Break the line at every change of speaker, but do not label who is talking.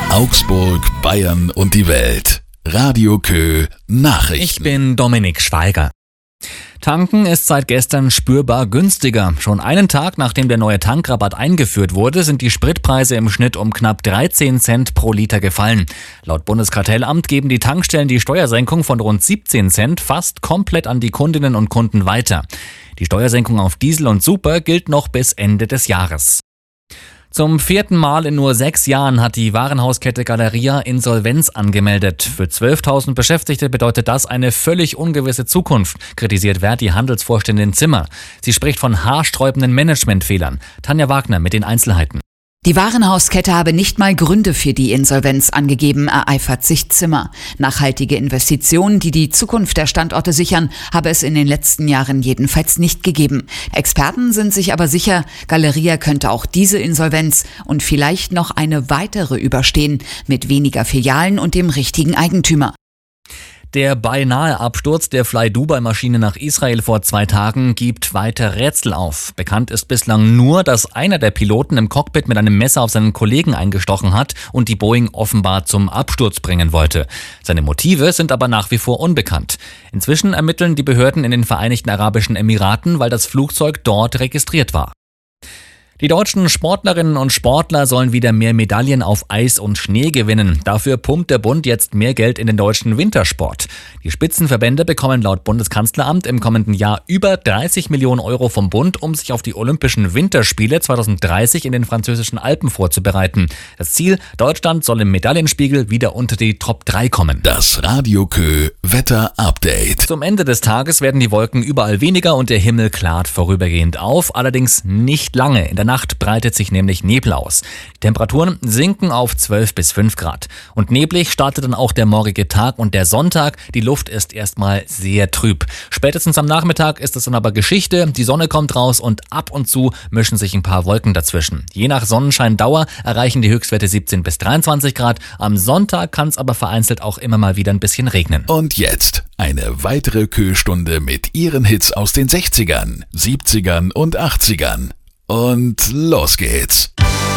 Augsburg, Bayern und die Welt. Radio Kö Nachrichten.
Ich bin Dominik Schweiger. Tanken ist seit gestern spürbar günstiger. Schon einen Tag nachdem der neue Tankrabatt eingeführt wurde, sind die Spritpreise im Schnitt um knapp 13 Cent pro Liter gefallen. Laut Bundeskartellamt geben die Tankstellen die Steuersenkung von rund 17 Cent fast komplett an die Kundinnen und Kunden weiter. Die Steuersenkung auf Diesel und Super gilt noch bis Ende des Jahres. Zum 4. Mal in nur 6 Jahren hat die Warenhauskette Galeria Insolvenz angemeldet. Für 12.000 Beschäftigte bedeutet das eine völlig ungewisse Zukunft, kritisiert Verdi-Handelsvorständin Zimmer. Sie spricht von haarsträubenden Managementfehlern. Tanja Wagner mit den Einzelheiten.
Die Warenhauskette habe nicht mal Gründe für die Insolvenz angegeben, ereifert sich Zimmer. Nachhaltige Investitionen, die die Zukunft der Standorte sichern, habe es in den letzten Jahren jedenfalls nicht gegeben. Experten sind sich aber sicher, Galeria könnte auch diese Insolvenz und vielleicht noch eine weitere überstehen, mit weniger Filialen und dem richtigen Eigentümer.
Der beinahe Absturz der Fly-Dubai-Maschine nach Israel vor 2 Tagen gibt weiter Rätsel auf. Bekannt ist bislang nur, dass einer der Piloten im Cockpit mit einem Messer auf seinen Kollegen eingestochen hat und die Boeing offenbar zum Absturz bringen wollte. Seine Motive sind aber nach wie vor unbekannt. Inzwischen ermitteln die Behörden in den Vereinigten Arabischen Emiraten, weil das Flugzeug dort registriert war. Die deutschen Sportlerinnen und Sportler sollen wieder mehr Medaillen auf Eis und Schnee gewinnen. Dafür pumpt der Bund jetzt mehr Geld in den deutschen Wintersport. Die Spitzenverbände bekommen laut Bundeskanzleramt im kommenden Jahr über 30 Millionen Euro vom Bund, um sich auf die Olympischen Winterspiele 2030 in den französischen Alpen vorzubereiten. Das Ziel: Deutschland soll im Medaillenspiegel wieder unter die Top 3 kommen.
Das Radio Kö Wetter Update.
Zum Ende des Tages werden die Wolken überall weniger und der Himmel klart vorübergehend auf, allerdings nicht lange. In der Nacht breitet sich nämlich Nebel aus. Die Temperaturen sinken auf 12 bis 5 Grad. Und neblig startet dann auch der morgige Tag und der Sonntag. Die Luft ist erstmal sehr trüb. Spätestens am Nachmittag ist es dann aber Geschichte. Die Sonne kommt raus und ab und zu mischen sich ein paar Wolken dazwischen. Je nach Sonnenscheindauer erreichen die Höchstwerte 17 bis 23 Grad. Am Sonntag kann es aber vereinzelt auch immer mal wieder ein bisschen regnen.
Und jetzt eine weitere Kö-Stunde mit ihren Hits aus den 60ern, 70ern und 80ern. Und los geht's.